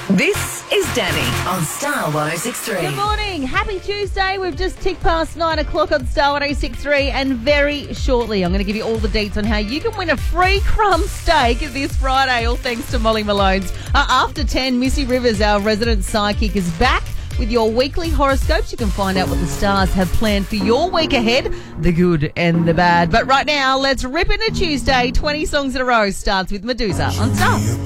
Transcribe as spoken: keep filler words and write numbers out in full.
This is Danny on Star one oh six point three. Good morning. Happy Tuesday. We've just ticked past nine o'clock on Star one oh six point three, and very shortly I'm going to give you all the deets on how you can win a free crumb steak this Friday, all thanks to Molly Malone's. Uh, after ten, Missy Rivers, our resident psychic, is back with your weekly horoscopes. You can find out what the stars have planned for your week ahead, the good and the bad. But right now, let's rip into Tuesday. twenty songs in a row starts with Medusa on Star.